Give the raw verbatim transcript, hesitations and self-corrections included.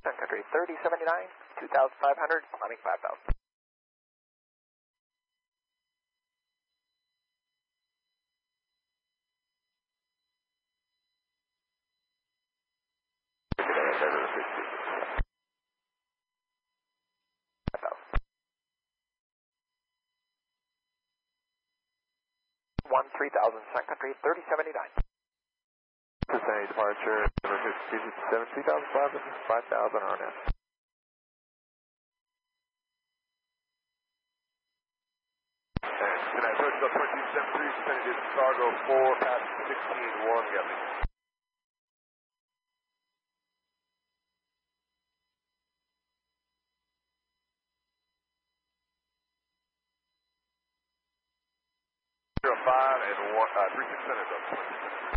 Sun Country thirty seventy-nine, two thousand five hundred, climbing five thousand. One three thousand, Sun Country thirty seventy-nine. Percentage departure, number fifty-two fifty-seven, two thousand five hundred, five thousand R N S. And I approach about twenty-two seventy-three, percentage cargo four, past sixteen one, Gavin. Zero five and one, uh, three six center,